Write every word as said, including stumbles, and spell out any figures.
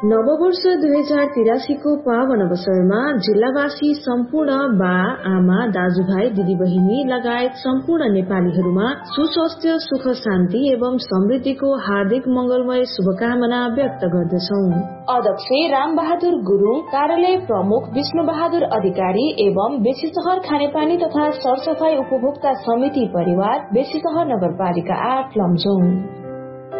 नववर्ष दुई हजार तिरासी को पावन अवसरमा जिल्लावासी सम्पूर्ण बा आमा दाजुभाइ दिदीबहिनी लगायत सम्पूर्ण नेपालीहरूमा सुस्वास्थ्य सुख शान्ति एवं समृद्धिको हार्दिक मंगलमय शुभकामना व्यक्त गर्दछौं। अध्यक्ष राम बहादुर गुरुङ, कार्यालय प्रमुख विष्णु बहादुर अधिकारी एवं बेसीसहर खानेपानी तथा सरसफाई उपभोक्ता समिति परिवार, बेसीसहर नगरपालिका आठ लमजुङ।